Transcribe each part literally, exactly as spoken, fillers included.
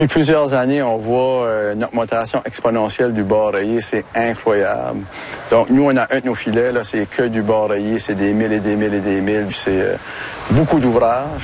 Depuis plusieurs années, on voit euh, une augmentation exponentielle du bar rayé, c'est incroyable. Donc, nous, on a un de nos filets, là, c'est que du bar rayé, c'est des milles et des milles et des milles, c'est euh, beaucoup d'ouvrages.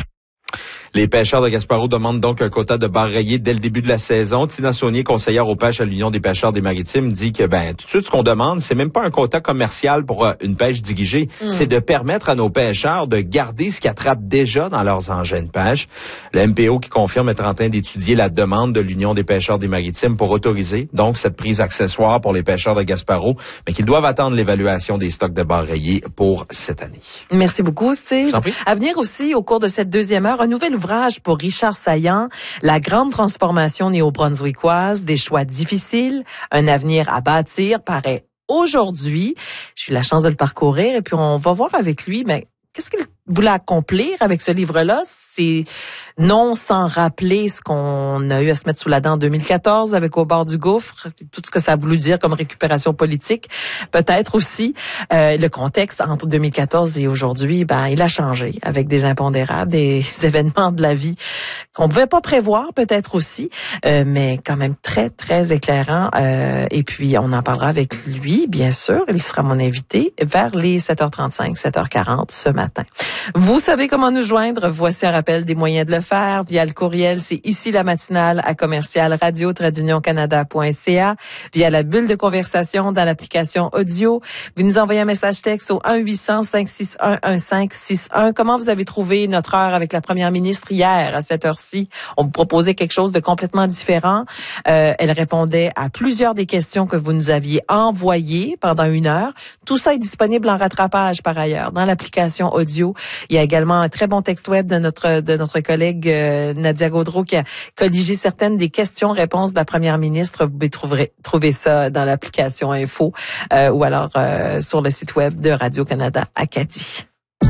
Les pêcheurs de Gaspereau demandent donc un quota de bar rayé dès le début de la saison. Tina Saunier, conseillère aux pêches à l'Union des pêcheurs des Maritimes, dit que ben tout de suite, ce qu'on demande, c'est même pas un quota commercial pour euh, une pêche dirigée, mm. c'est de permettre à nos pêcheurs de garder ce qu'ils attrapent déjà dans leurs engins de pêche. Le M P O qui confirme être en train d'étudier la demande de l'Union des pêcheurs des Maritimes pour autoriser donc cette prise accessoire pour les pêcheurs de Gaspereau, mais qu'ils doivent attendre l'évaluation des stocks de bar rayé pour cette année. Merci beaucoup, Steve. À venir aussi, au cours de cette deuxième heure, un nouvel ouvrage pour Richard Saillant, La grande transformation néo-brunswickoise, des choix difficiles, un avenir à bâtir, paraît aujourd'hui. J'ai eu la chance de le parcourir et puis on va voir avec lui, mais qu'est-ce qu'il voulait accomplir avec ce livre-là? C'est non sans rappeler ce qu'on a eu à se mettre sous la dent en deux mille quatorze avec Au bord du gouffre, tout ce que ça a voulu dire comme récupération politique. Peut-être aussi euh, le contexte entre deux mille quatorze et aujourd'hui, ben il a changé avec des impondérables, des événements de la vie qu'on pouvait pas prévoir peut-être aussi, euh, mais quand même très, très éclairant. Euh, et puis, on en parlera avec lui, bien sûr. Il sera mon invité vers les sept heures trente-cinq, sept heures quarante ce matin. Vous savez comment nous joindre. Voici un rappel des moyens de le faire. Via le courriel, c'est ici la matinale à commercial radio trait union canada point c a. Via la bulle de conversation dans l'application audio. Vous nous envoyez un message texte au un huit cents, cinq six un, un cinq six un. Comment vous avez trouvé notre heure avec la première ministre hier à cette heure-ci? On vous proposait quelque chose de complètement différent. Euh, elle répondait à plusieurs des questions que vous nous aviez envoyées pendant une heure. Tout ça est disponible en rattrapage par ailleurs dans l'application audio. Il y a également un très bon texte web de notre de notre collègue euh, Nadia Gaudreau qui a colligé certaines des questions-réponses de la première ministre. Vous pouvez trouver, trouver ça dans l'application Info euh, ou alors euh, sur le site web de Radio-Canada Acadie.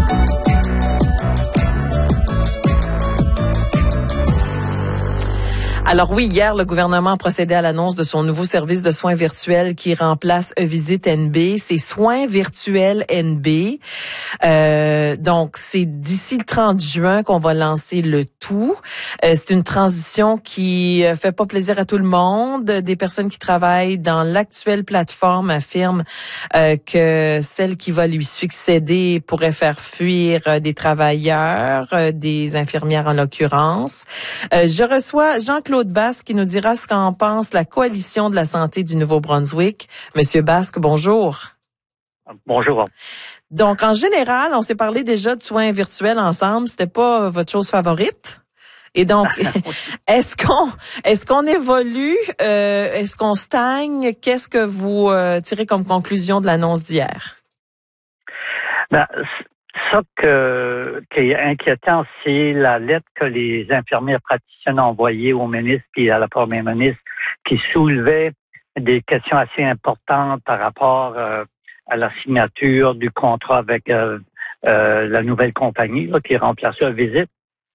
Alors oui, hier, le gouvernement a procédé à l'annonce de son nouveau service de soins virtuels qui remplace eVisite N B. C'est Soins virtuels N B. Euh, donc, c'est d'ici le trente juin qu'on va lancer le tout. Euh, c'est une transition qui fait pas plaisir à tout le monde. Des personnes qui travaillent dans l'actuelle plateforme affirment euh, que celle qui va lui succéder pourrait faire fuir euh, des travailleurs, euh, des infirmières en l'occurrence. Euh, je reçois Jean-Claude Basque qui nous dira ce qu'en pense la Coalition de la santé du Nouveau-Brunswick. Monsieur Basque, bonjour. Bonjour. Donc, en général, on s'est parlé déjà de soins virtuels ensemble. C'était pas votre chose favorite? Et donc, est-ce qu'on est-ce qu'on évolue? Euh, est-ce qu'on stagne? Qu'est-ce que vous euh, tirez comme conclusion de l'annonce d'hier? Ben, ça que, qui est inquiétant, c'est la lettre que les infirmières praticiennes ont envoyée au ministre et à la première ministre qui soulevait des questions assez importantes par rapport euh, à la signature du contrat avec euh, euh, la nouvelle compagnie là, qui remplace eVisite.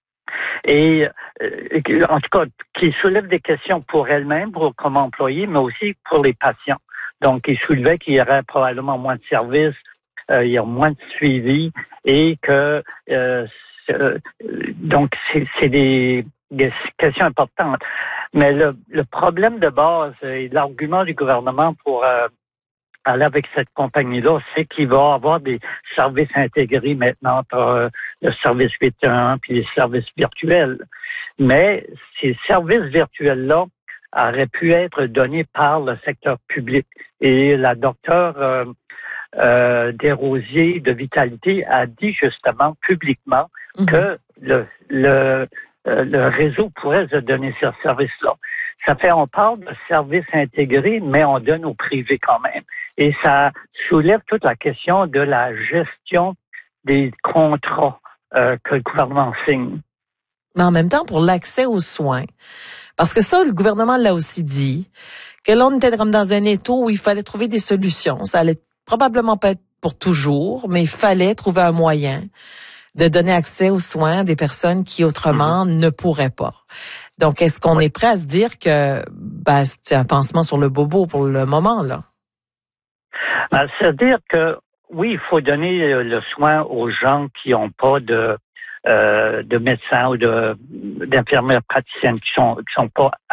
Et euh, en tout cas, qui soulève des questions pour elle-même, pour, comme employée, mais aussi pour les patients. Donc, il soulevait qu'il y aurait probablement moins de services, euh, il y a moins de suivi et que euh, euh, donc c'est, c'est des, des questions importantes. Mais le, le problème de base et l'argument du gouvernement pour euh, aller avec cette compagnie-là, c'est qu'il va avoir des services intégrés maintenant entre euh, le service huit un un puis les services virtuels. Mais ces services virtuels-là auraient pu être donnés par le secteur public. Et la docteure euh, euh, Desrosiers de Vitalité a dit justement publiquement mmh. que le, le, euh, le réseau pourrait se donner ce service-là. Ça fait, on parle de services intégrés, mais on donne au privé quand même. Et ça soulève toute la question de la gestion des contrats euh, que le gouvernement signe. Mais en même temps, pour l'accès aux soins, parce que ça, le gouvernement l'a aussi dit, que là, on était comme dans un étau où il fallait trouver des solutions. Ça allait probablement pas être pour toujours, mais il fallait trouver un moyen de donner accès aux soins à des personnes qui autrement mmh. ne pourraient pas. Donc, est-ce qu'on oui. est prêt à se dire que ben, c'est un pansement sur le bobo pour le moment, là? Ben, c'est-à-dire que, oui, il faut donner le soin aux gens qui n'ont pas de euh, de médecins ou de d'infirmières praticiennes qui sont qui sont pas